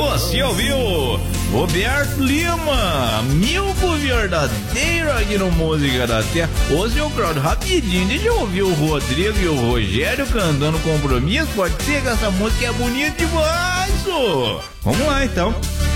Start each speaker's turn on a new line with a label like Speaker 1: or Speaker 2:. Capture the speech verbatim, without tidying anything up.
Speaker 1: Você ouviu Roberto Lima, amigo verdadeiro aqui no Música da Terra. Ô, seu Claudio, rapidinho, deixa eu ouvir o Rodrigo e o Rogério cantando Compromisso. Pode ser que essa música é bonita demais, ô. Vamos lá, então.